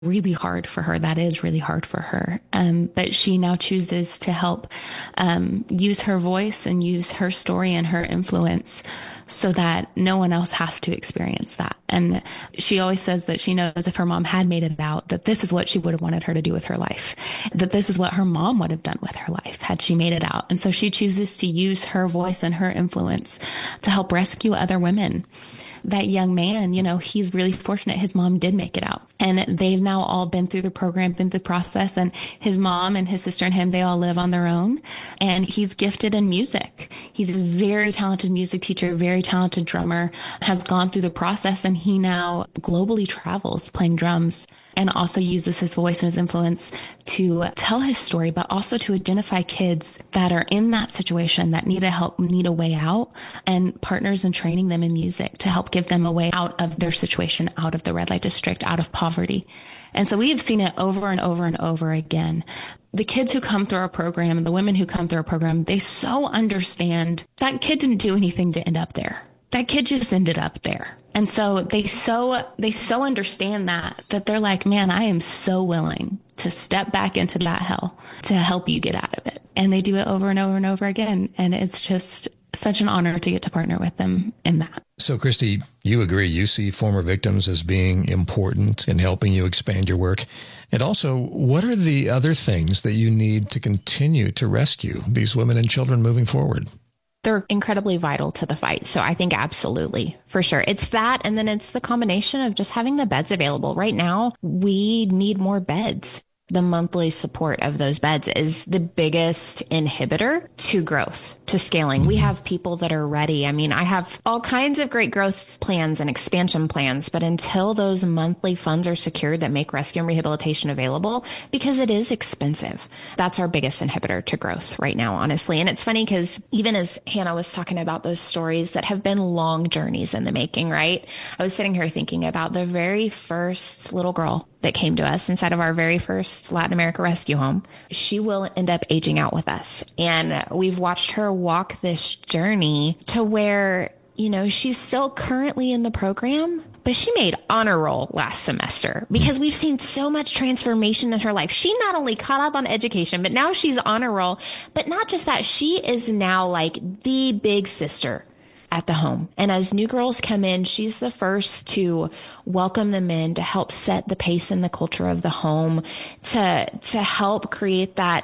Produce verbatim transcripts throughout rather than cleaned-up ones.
really hard for her. That is really hard for her. Um, but she now chooses to help um, use her voice and use her story and her influence so that no one else has to experience that. And she always says that she knows if her mom had made it out, that this is what she would have wanted her to do with her life, that this is what her mom would have done with her life had she made it out. And so she chooses to use her voice and her influence to help rescue other women. That young man, you know, he's really fortunate. His mom did make it out, and they've now all been through the program, been through the process. And his mom and his sister and him, they all live on their own, and he's gifted in music. He's a very talented music teacher, very talented drummer, has gone through the process, and he now globally travels playing drums and also uses his voice and his influence to tell his story, but also to identify kids that are in that situation that need a help, need a way out, and partners in training them in music to help give them a way out of their situation, out of the red light district, out of poverty. And so we have seen it over and over and over again. The kids who come through our program and the women who come through our program, they so understand that kid didn't do anything to end up there. That kid just ended up there. And so they so they so understand that, that they're like, man, I am so willing to step back into that hell to help you get out of it. And they do it over and over and over again. And it's just such an honor to get to partner with them in that. So, Christy, you agree, you see former victims as being important in helping you expand your work. And also, what are the other things that you need to continue to rescue these women and children moving forward? They're incredibly vital to the fight. So I think absolutely, for sure. It's that, and then it's the combination of just having the beds available. Right now, we need more beds. The monthly support of those beds is the biggest inhibitor to growth, to scaling. We have people that are ready. I mean, I have all kinds of great growth plans and expansion plans, but until those monthly funds are secured that make rescue and rehabilitation available, because it is expensive, that's our biggest inhibitor to growth right now, honestly. And it's funny because even as Hannah was talking about those stories that have been long journeys in the making, right? I was sitting here thinking about the very first little girl that came to us inside of our very first Latin America rescue home. She will end up aging out with us. And we've watched her walk this journey to where, you know, she's still currently in the program, but she made honor roll last semester because we've seen so much transformation in her life. She not only caught up on education, but now she's honor roll. But not just that, she is now like the big sister at the home. And as new girls come in, she's the first to welcome them in, to help set the pace and the culture of the home, to to help create that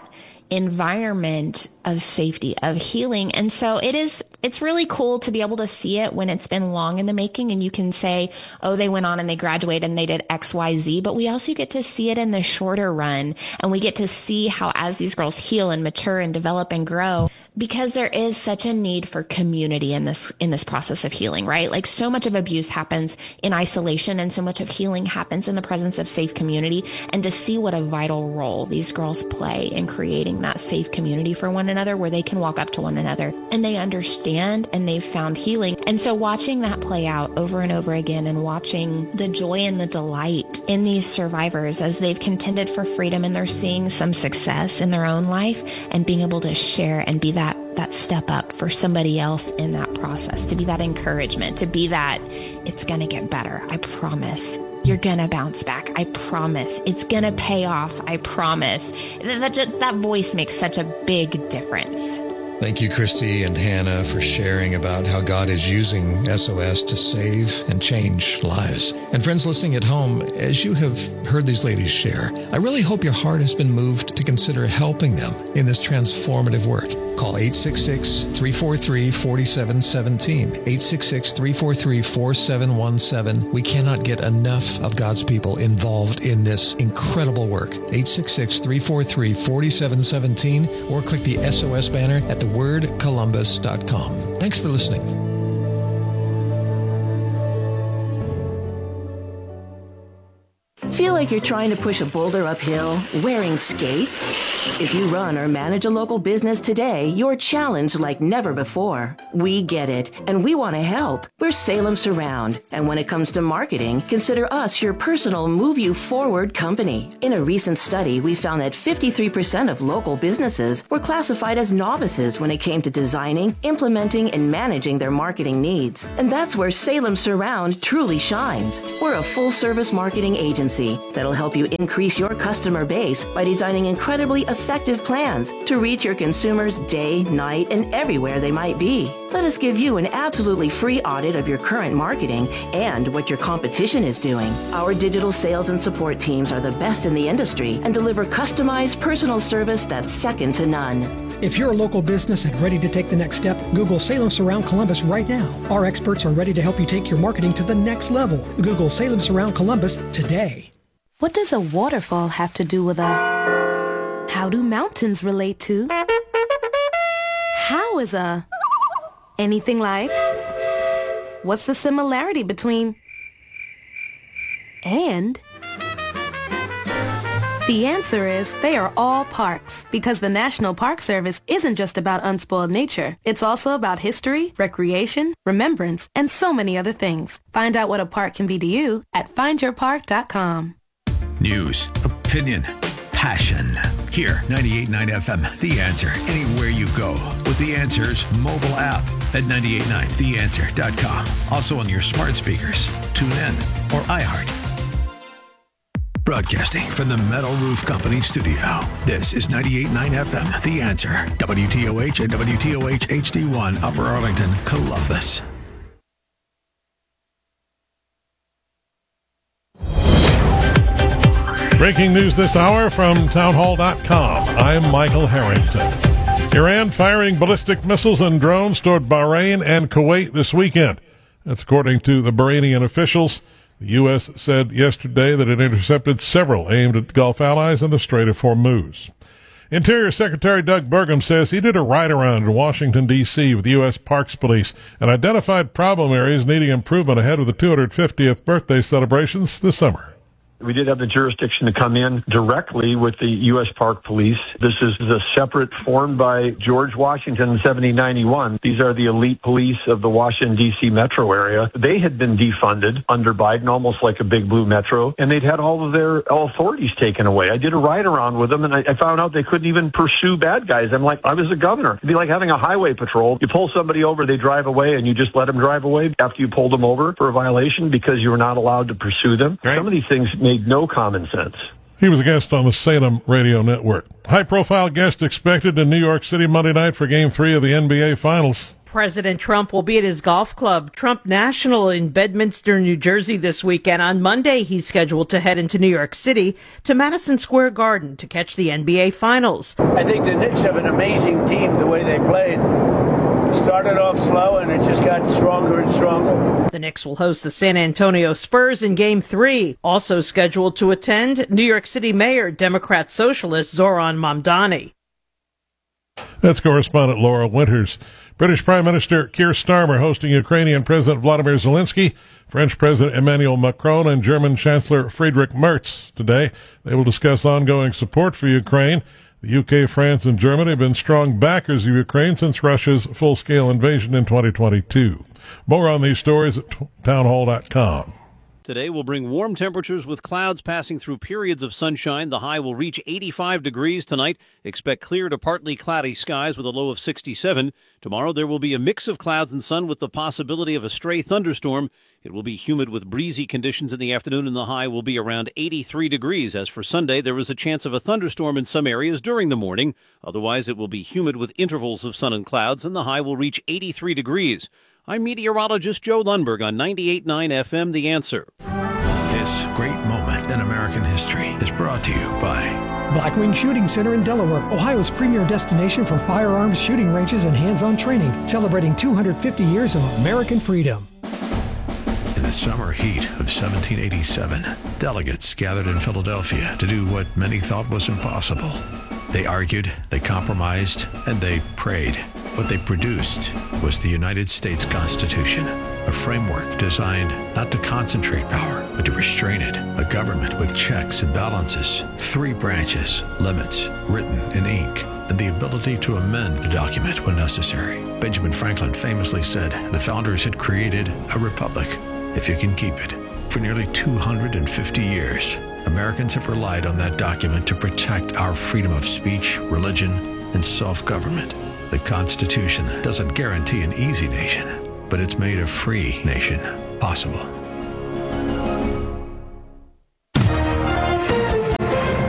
environment of safety, of healing. And so it is, it's really cool to be able to see it when it's been long in the making and you can say, oh, they went on and they graduated and they did X, Y, Z, but we also get to see it in the shorter run. And we get to see how as these girls heal and mature and develop and grow, because there is such a need for community in this, in this process of healing, right? Like so much of abuse happens in isolation and so much of healing happens in the presence of safe community. And to see what a vital role these girls play in creating that safe community for one another where they can walk up to one another and they understand and they've found healing. And so watching that play out over and over again and watching the joy and the delight in these survivors as they've contended for freedom and they're seeing some success in their own life and being able to share and be that that step up for somebody else in that process, to be that encouragement, to be that it's going to get better. I promise. You're going to bounce back. I promise. It's going to pay off. I promise. That, that, that voice makes such a big difference. Thank you, Christy and Hannah, for sharing about how God is using S O S to save and change lives. And friends listening at home, as you have heard these ladies share, I really hope your heart has been moved to consider helping them in this transformative work. Call eight six six, three four three, four seven one seven, eight six six, three four three, four seven one seven. We cannot get enough of God's people involved in this incredible work. eight six six, three four three, four seven one seven or click the S O S banner at the word columbus dot com. Thanks for listening. Feel like you're trying to push a boulder uphill wearing skates? If you run or manage a local business today, you're challenged like never before. We get it, and we want to help. We're Salem Surround, and when it comes to marketing, consider us your personal Move You Forward company. In a recent study, we found that fifty-three percent of local businesses were classified as novices when it came to designing, implementing, and managing their marketing needs. And that's where Salem Surround truly shines. We're a full-service marketing agency that'll help you increase your customer base by designing incredibly effective plans to reach your consumers day, night, and everywhere they might be. Let us give you an absolutely free audit of your current marketing and what your competition is doing. Our digital sales and support teams are the best in the industry and deliver customized personal service that's second to none. If you're a local business and ready to take the next step, Google Salem Surround Columbus right now. Our experts are ready to help you take your marketing to the next level. Google Salem Surround Columbus today. What does a waterfall have to do with a... How do mountains relate to... How is a... Anything like... What's the similarity between... And... The answer is they are all parks, because the National Park Service isn't just about unspoiled nature. It's also about history, recreation, remembrance, and so many other things. Find out what a park can be to you at find your park dot com. News, opinion, passion. Here, ninety-eight point nine F M, The Answer, anywhere you go. With The Answer's mobile app at ninety-eight point nine the answer dot com. Also on your smart speakers, TuneIn, or iHeart. Broadcasting from the Metal Roof Company studio, this is ninety-eight point nine F M, The Answer, W T O H and W T O H H D one, Upper Arlington, Columbus. Breaking news this hour from townhall dot com. I'm Michael Harrington. Iran firing ballistic missiles and drones toward Bahrain and Kuwait this weekend. That's according to the Bahrainian officials. The U S said yesterday that it intercepted several aimed at Gulf allies in the Strait of Hormuz. Interior Secretary Doug Burgum says he did a ride-around in Washington, D C with the U S Parks Police and identified problem areas needing improvement ahead of the two hundred fiftieth birthday celebrations this summer. We did have the jurisdiction to come in directly with the U S Park Police. This is the separate formed by George Washington in seventeen ninety-one. These are the elite police of the Washington, D C metro area. They had been defunded under Biden, almost like a big blue metro, and they'd had all of their authorities taken away. I did a ride around with them, and I, I found out they couldn't even pursue bad guys. I'm like, I was a governor. It'd be like having a highway patrol. You pull somebody over, they drive away, and you just let them drive away after you pulled them over for a violation because you were not allowed to pursue them. Right. Some of these things made no common sense. He was a guest on the Salem Radio Network. High-profile guest expected in New York City Monday night for Game three of the N B A Finals. President Trump will be at his golf club, Trump National, in Bedminster, New Jersey this weekend. On Monday, he's scheduled to head into New York City to Madison Square Garden to catch the N B A Finals. I think the Knicks have an amazing team, the way they played. It started off slow, and it just got stronger and stronger. The Knicks will host the San Antonio Spurs in Game three. Also scheduled to attend, New York City Mayor, Democrat Socialist Zoran Mamdani. That's correspondent Laura Winters. British Prime Minister Keir Starmer hosting Ukrainian President Vladimir Zelensky, French President Emmanuel Macron, and German Chancellor Friedrich Merz today. They will discuss ongoing support for Ukraine. The U K, France, and Germany have been strong backers of Ukraine since Russia's full-scale invasion in twenty twenty-two. More on these stories at townhall dot com. Today will bring warm temperatures with clouds passing through periods of sunshine. The high will reach eighty-five degrees tonight. Expect clear to partly cloudy skies with a low of sixty-seven. Tomorrow there will be a mix of clouds and sun with the possibility of a stray thunderstorm. It will be humid with breezy conditions in the afternoon, and the high will be around eighty-three degrees. As for Sunday, there is a chance of a thunderstorm in some areas during the morning. Otherwise, it will be humid with intervals of sun and clouds, and the high will reach eighty-three degrees. I'm meteorologist Joe Lundberg on ninety-eight point nine F M, The Answer. This great moment in American history is brought to you by Blackwing Shooting Center in Delaware, Ohio's premier destination for firearms shooting ranges and hands-on training, celebrating two hundred fifty years of American freedom. In the summer heat of seventeen eighty-seven, delegates gathered in Philadelphia to do what many thought was impossible. They argued, they compromised, and they prayed. What they produced was the United States Constitution, a framework designed not to concentrate power, but to restrain it, a government with checks and balances, three branches, limits, written in ink, and the ability to amend the document when necessary. Benjamin Franklin famously said the founders had created a republic, if you can keep it. For nearly two hundred fifty years, Americans have relied on that document to protect our freedom of speech, religion, and self-government. The Constitution doesn't guarantee an easy nation, but it's made a free nation possible.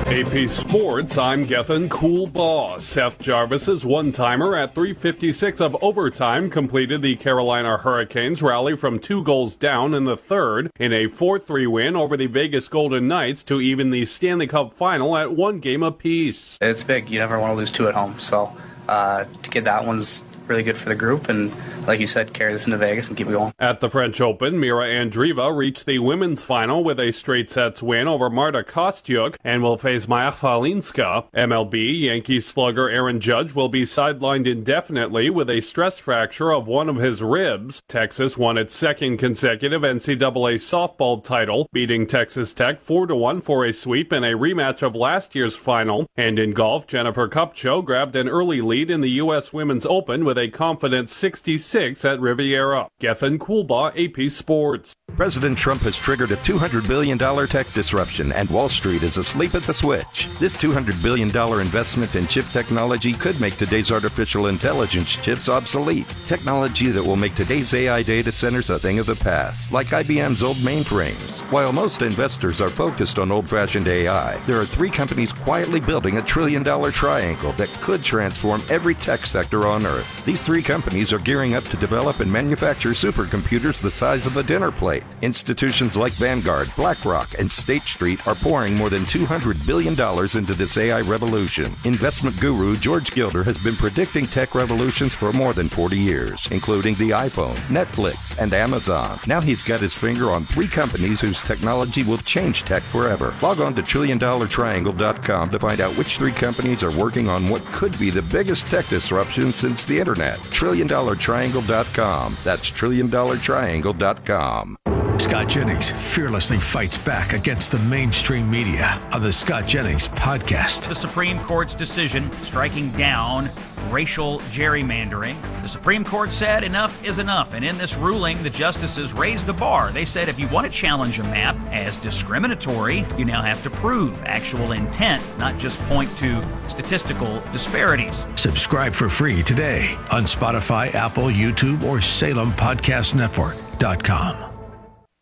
A P Sports, I'm Gethin Coolbaugh. Seth Jarvis's one-timer at three fifty-six of overtime completed the Carolina Hurricanes rally from two goals down in the third in a four three win over the Vegas Golden Knights to even the Stanley Cup final at one game apiece. It's big. You never want to lose two at home. So uh, to get that one's really good for the group, and like you said, carry this into Vegas and keep it going. At the French Open, Mira Andreeva reached the women's final with a straight sets win over Marta Kostyuk and will face Maja Falinska. M L B, Yankees slugger Aaron Judge will be sidelined indefinitely with a stress fracture of one of his ribs. Texas won its second consecutive N C double A softball title, beating Texas Tech four to one for a sweep in a rematch of last year's final. And in golf, Jennifer Kupcho grabbed an early lead in the U S Women's Open with a confident sixty-six at Riviera. Gethin Coolbaugh, A P Sports. President Trump has triggered a two hundred billion dollars tech disruption, and Wall Street is asleep at the switch. This two hundred billion dollars investment in chip technology could make today's artificial intelligence chips obsolete. Technology that will make today's A I data centers a thing of the past, like I B M's old mainframes. While most investors are focused on old-fashioned A I, there are three companies quietly building a trillion-dollar triangle that could transform every tech sector on Earth. These three companies are gearing up to develop and manufacture supercomputers the size of a dinner plate. Institutions like Vanguard, BlackRock, and State Street are pouring more than two hundred billion dollars into this A I revolution. Investment guru George Gilder has been predicting tech revolutions for more than forty years, including the iPhone, Netflix, and Amazon. Now he's got his finger on three companies whose technology will change tech forever. Log on to trillion dollar triangle dot com to find out which three companies are working on what could be the biggest tech disruption since the internet. trillion dollar triangle dot com. That's trillion dollar triangle dot com. Scott Jennings fearlessly fights back against the mainstream media on the Scott Jennings Podcast. The Supreme Court's decision striking down racial gerrymandering. The Supreme Court said enough is enough, and in this ruling, the justices raised the bar. They said if you want to challenge a map as discriminatory, you now have to prove actual intent, not just point to statistical disparities. Subscribe for free today on Spotify, Apple, YouTube, or Salem Podcast Network dot com.